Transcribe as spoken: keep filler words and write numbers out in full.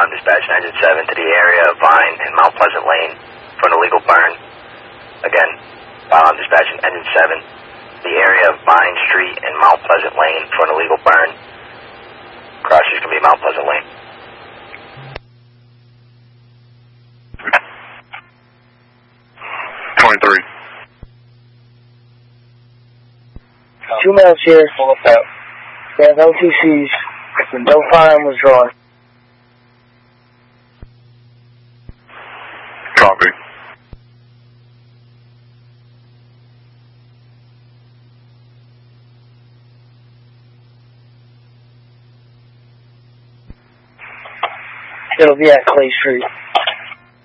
I'm dispatching engine seven to the area of Vine and Mount Pleasant Lane for an illegal burn. Again, while I'm dispatching engine seven, the area of Vine Street and Mount Pleasant Lane for an illegal burn. Cross is going to be Mount Pleasant Lane. twenty-three. Two males here. Full up out. We have O T Cs. No firearm was drawn. Copy. It'll be at Clay Street.